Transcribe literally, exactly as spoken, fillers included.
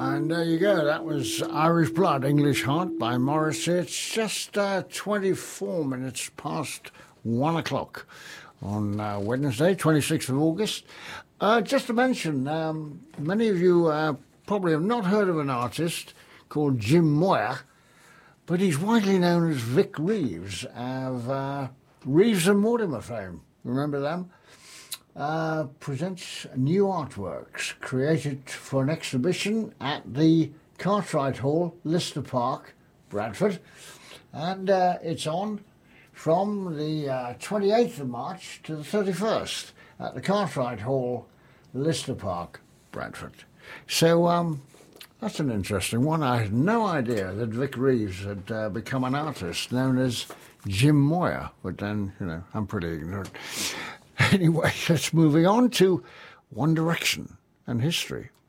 And there you go. That was Irish Blood, English Heart by Morrissey. It's just uh, twenty-four minutes past one o'clock on uh, Wednesday, twenty-sixth of August. Uh, just to mention, um, many of you uh, probably have not heard of an artist called Jim Moyer, but he's widely known as Vic Reeves of uh, Reeves and Mortimer fame. Remember them? Uh, presents new artworks created for an exhibition at the Cartwright Hall, Lister Park, Bradford. And uh, it's on from the uh, twenty-eighth of March to the thirty-first at the Cartwright Hall, Lister Park, Bradford. So um, that's an interesting one. I had no idea that Vic Reeves had uh, become an artist known as Jim Moyer, but then, you know, I'm pretty ignorant. Anyway, let's moving on to One Direction and history.